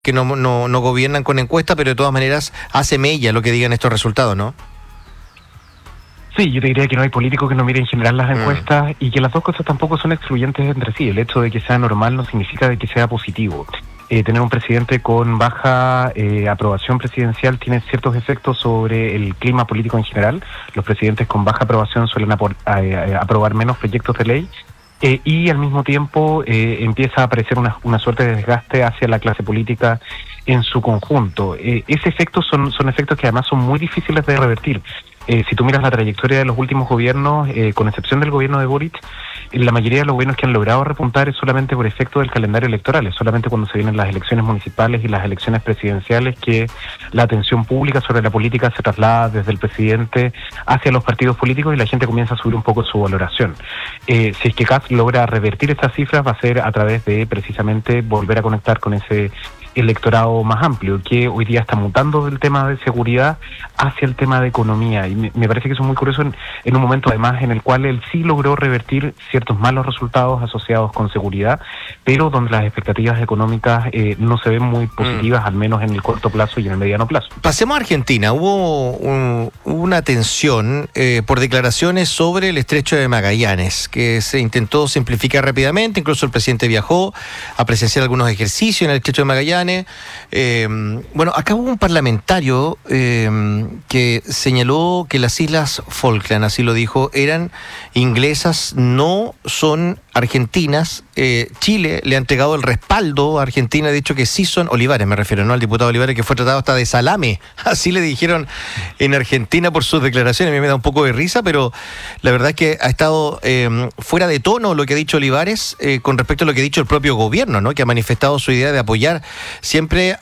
que no gobiernan con encuesta, pero de todas maneras hace mella lo que digan estos resultados, ¿no? Sí, yo te diría que no hay político que no mire en general las encuestas y que las dos cosas tampoco son excluyentes entre sí. El hecho de que sea normal no significa de que sea positivo. Tener un presidente con baja aprobación presidencial tiene ciertos efectos sobre el clima político en general. Los presidentes con baja aprobación suelen aprobar menos proyectos de ley. Y al mismo tiempo empieza a aparecer una suerte de desgaste hacia la clase política en su conjunto. Ese efecto son efectos que además son muy difíciles de revertir. Si tú miras la trayectoria de los últimos gobiernos, con excepción del gobierno de Boric, la mayoría de los gobiernos que han logrado repuntar es solamente por efecto del calendario electoral, es solamente cuando se vienen las elecciones municipales y las elecciones presidenciales que la atención pública sobre la política se traslada desde el presidente hacia los partidos políticos y la gente comienza a subir un poco su valoración. Si es que Kast logra revertir estas cifras, va a ser a través de precisamente volver a conectar con ese electorado más amplio, que hoy día está mutando del tema de seguridad hacia el tema de economía, y me parece que eso es muy curioso en un momento además en el cual él sí logró revertir ciertos malos resultados asociados con seguridad, pero donde las expectativas económicas no se ven muy positivas, al menos en el corto plazo y en el mediano plazo. Pasemos a Argentina. Hubo una tensión por declaraciones sobre el estrecho de Magallanes, que se intentó simplificar rápidamente, incluso el presidente viajó a presenciar algunos ejercicios en el estrecho de Magallanes. Bueno, acá hubo un parlamentario que señaló que las Islas Falkland, así lo dijo, eran inglesas, no son argentinas. Chile le ha entregado el respaldo a Argentina, ha dicho que sí son. Olivares me refiero, ¿no? Al diputado Olivares, que fue tratado hasta de salame, así le dijeron en Argentina por sus declaraciones. A mí me da un poco de risa, pero la verdad es que ha estado fuera de tono lo que ha dicho Olivares con respecto a lo que ha dicho el propio gobierno, ¿no? Que ha manifestado su idea de apoyar siempre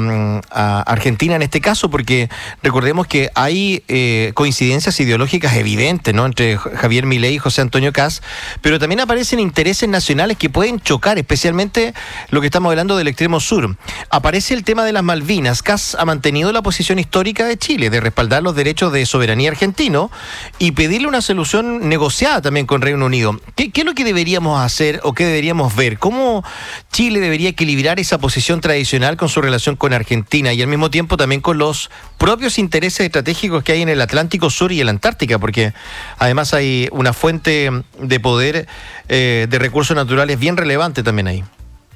a Argentina en este caso, porque recordemos que hay coincidencias ideológicas evidentes, ¿no? Entre Javier Milei y José Antonio Kast, pero también aparecen intereses nacionales que pueden chocar, especialmente lo que estamos hablando del extremo sur. Aparece el tema de las Malvinas. Kast ha mantenido la posición histórica de Chile de respaldar los derechos de soberanía argentino y pedirle una solución negociada también con Reino Unido. ¿Qué es lo que deberíamos hacer o qué deberíamos ver? ¿Cómo Chile debería equilibrar esa posición tradicional con su relación con Argentina y al mismo tiempo también con los propios intereses estratégicos que hay en el Atlántico Sur y el Antártica? Porque además hay una fuente de poder de recursos naturales bien relevante también ahí.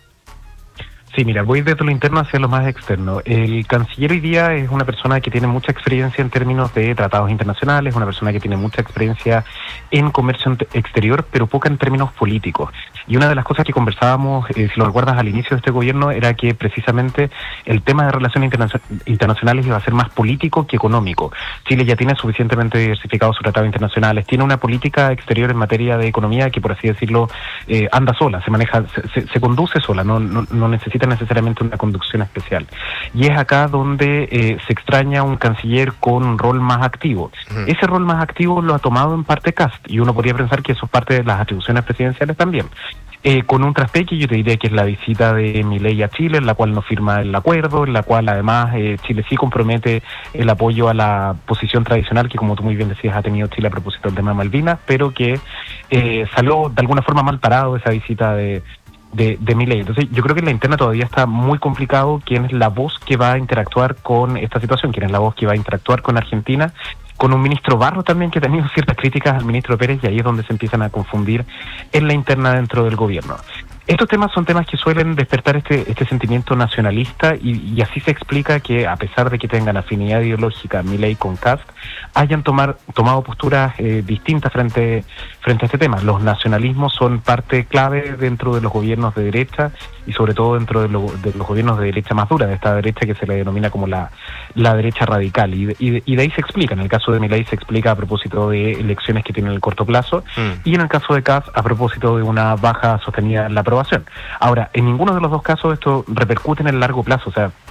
Sí, mira, voy desde lo interno hacia lo más externo. El canciller hoy día es una persona que tiene mucha experiencia en términos de tratados internacionales, una persona que tiene mucha experiencia en comercio exterior, pero poca en términos políticos. Y una de las cosas que conversábamos, si lo recuerdas al inicio de este gobierno, era que precisamente el tema de relaciones internacionales iba a ser más político que económico. Chile ya tiene suficientemente diversificado sus tratados internacionales, tiene una política exterior en materia de economía que, por así decirlo, anda sola, se maneja, se conduce sola, no necesita necesariamente una conducción especial. Y es acá donde se extraña un canciller con un rol más activo. Ese rol más activo lo ha tomado en parte Kast, y uno podría pensar que eso es parte de las atribuciones presidenciales también. Con un traspeque, yo te diría que es la visita de Milei a Chile, en la cual no firma el acuerdo, en la cual además Chile sí compromete el apoyo a la posición tradicional que, como tú muy bien decías, ha tenido Chile a propósito del tema de Malvinas, pero que salió de alguna forma mal parado esa visita de Milei. Entonces yo creo que en la interna todavía está muy complicado quién es la voz que va a interactuar con esta situación, quién es la voz que va a interactuar con Argentina, con un ministro Barro también que ha tenido ciertas críticas al ministro Pérez, y ahí es donde se empiezan a confundir en la interna dentro del gobierno. Estos temas son temas que suelen despertar este sentimiento nacionalista y así se explica que, a pesar de que tengan afinidad ideológica Milei con Kast, hayan tomado posturas distintas frente a este tema. Los nacionalismos son parte clave dentro de los gobiernos de derecha y sobre todo dentro de los gobiernos de derecha más dura, de esta derecha que se le denomina como la derecha radical. Y de ahí se explica. En el caso de Milei se explica a propósito de elecciones que tienen el corto plazo y en el caso de Kast a propósito de una baja sostenida en la aprobación. Ahora, en ninguno de los dos casos esto repercute en el largo plazo. O sea,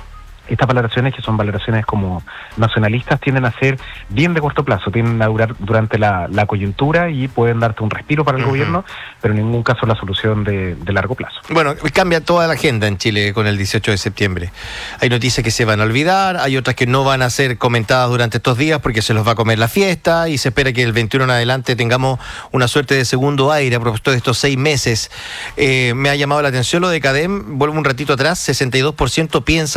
estas valoraciones, que son valoraciones como nacionalistas, tienden a ser bien de corto plazo, tienden a durar durante la coyuntura y pueden darte un respiro para el gobierno, pero en ningún caso la solución de largo plazo. Bueno, cambia toda la agenda en Chile con el 18 de septiembre. Hay noticias que se van a olvidar, hay otras que no van a ser comentadas durante estos días porque se los va a comer la fiesta, y se espera que el 21 en adelante tengamos una suerte de segundo aire a propósito de estos 6 meses. Me ha llamado la atención lo de CADEM, vuelvo un ratito atrás, 62% piensa